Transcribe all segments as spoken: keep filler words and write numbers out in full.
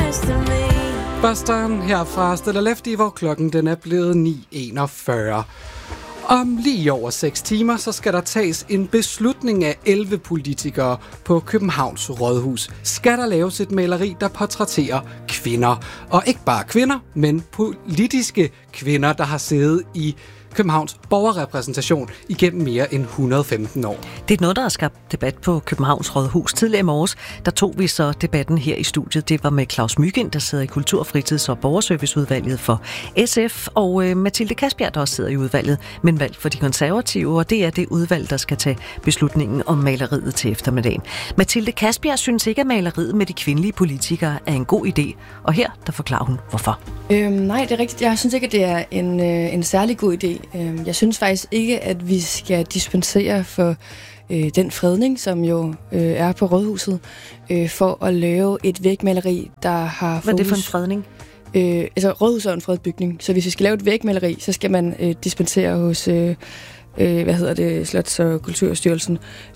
Busteren her fra Stella Lefty, hvor klokken den er blevet ni enogfyrre. Om lige over seks timer, så skal der tages en beslutning af elleve politikere på Københavns Rådhus. Skal der laves et maleri, der portrætterer kvinder? Og ikke bare kvinder, men politiske kvinder, der har siddet i Københavns borgerrepræsentation igennem mere end et hundrede og femten år. Det er noget, der har skabt debat på Københavns Rådhus. Tidligere i morges, der tog vi så debatten her i studiet. Det var med Klaus Mygind, der sidder i Kultur-, Fritids- og Borgerserviceudvalget for S F, og øh, Mathilde Kasbjerg, der også sidder i udvalget, men valgt for de konservative, og det er det udvalg, der skal tage beslutningen om maleriet til eftermiddagen. Mathilde Kasbjerg synes ikke, at maleriet med de kvindelige politikere er en god idé, og her, der forklarer hun, hvorfor. Øhm, nej, det er rigtigt. Jeg synes ikke, at det er en, øh, en særlig god idé. Jeg synes faktisk ikke, at vi skal dispensere for øh, den fredning, som jo øh, er på Rådhuset, øh, for at lave et vægmaleri, der har fokus... Hvad er det for en fredning? Øh, altså, Rådhuset er en fredet bygning, så hvis vi skal lave et vægmaleri, så skal man øh, dispensere hos... Øh, Øh, hvad hedder det, Slots- og Kulturstyrelsen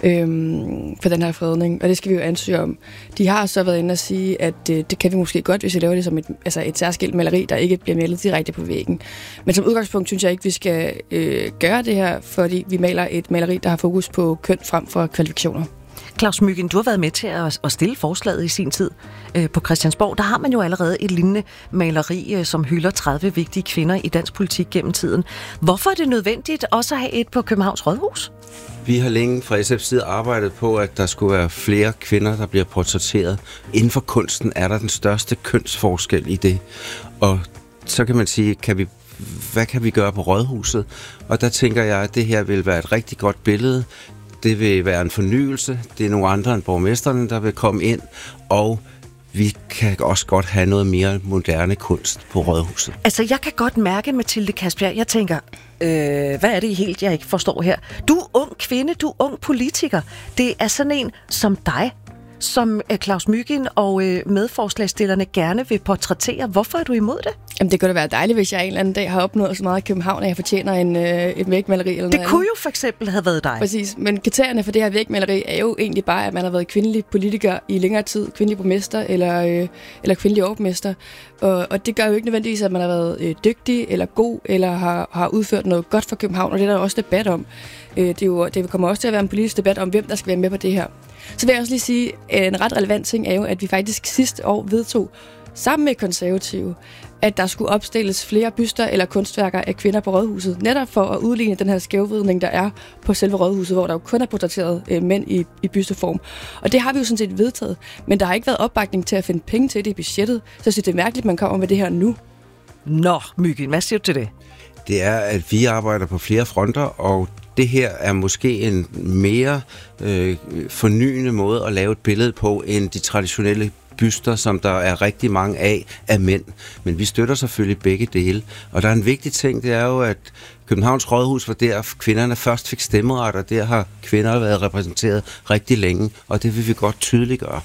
øhm, for den her fredning, og det skal vi jo ansøge om. De har så været inde og sige, at øh, det kan vi måske godt, hvis vi laver det som et, altså et særskilt maleri, der ikke bliver malet direkte på væggen. Men som udgangspunkt synes jeg ikke, vi skal øh, gøre det her, fordi vi maler et maleri, der har fokus på køn frem for kvalifikationer. Klaus Mygind, du har været med til at, at stille forslaget i sin tid øh, på Christiansborg. Der har man jo allerede et lignende maleri, øh, som hylder tredive vigtige kvinder i dansk politik gennem tiden. Hvorfor er det nødvendigt også at have et på Københavns Rådhus? Vi har længe fra S F's side arbejdet på, at der skulle være flere kvinder, der bliver portrætteret. Inden for kunsten er der den største kønsforskel i det. Og så kan man sige, kan vi, hvad kan vi gøre på Rådhuset? Og der tænker jeg, at det her vil være et rigtig godt billede. Det vil være en fornyelse. Det er nogle andre end borgmesterne, der vil komme ind, og vi kan også godt have noget mere moderne kunst på Rådhuset. Altså, jeg kan godt mærke, Mathilde Kasbjerg, jeg tænker, øh, hvad er det helt, jeg ikke forstår her? Du er ung kvinde, du er ung politiker. Det er sådan en som dig, som Klaus Mygind og øh, medforslagsstillerne gerne vil portrættere. Hvorfor er du imod det? Jamen, det kunne da være dejligt, hvis jeg en eller anden dag har opnået så meget i København, at jeg fortjener en, øh, et vægmaleri eller noget Det kunne andet. jo for eksempel have været dig. Præcis, men kriterierne for det her vægmaleri er jo egentlig bare, at man har været kvindelig politiker i længere tid, kvindelig borgmester eller, øh, eller kvindelig overborgmester. Og, og det gør jo ikke nødvendigvis, at man har været øh, dygtig eller god, eller har, har udført noget godt for København, og det er der også debat om. Øh, det, er jo, det kommer også til at være en politisk debat om, hvem der skal være med på det her. Så vil jeg også lige sige, at en ret relevant ting er jo, at vi faktisk sidste år vedtog, sammen med konservative, at der skulle opstilles flere byster eller kunstværker af kvinder på Rådhuset, netop for at udligne den her skævvridning, der er på selve Rådhuset, hvor der jo kun er portrætteret øh, mænd i, i bysteform. Og det har vi jo sådan set vedtaget, men der har ikke været opbakning til at finde penge til det i budgettet, så jeg synes, det er mærkeligt, at man kommer med det her nu. Nå, Mygind, hvad siger du til det? Det er, at vi arbejder på flere fronter, og det her er måske en mere øh, fornyende måde at lave et billede på, end de traditionelle byster, som der er rigtig mange af, af mænd. Men vi støtter selvfølgelig begge dele. Og der er en vigtig ting, det er jo, at Københavns Rådhus var der, kvinderne først fik stemmeret, og der har kvinder været repræsenteret rigtig længe, og det vil vi godt tydeliggøre.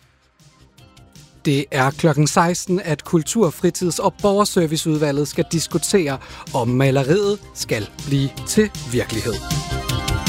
Det er klokken seksten, at Kultur-, Fritids- og Borgerserviceudvalget skal diskutere, om maleriet skal blive til virkelighed.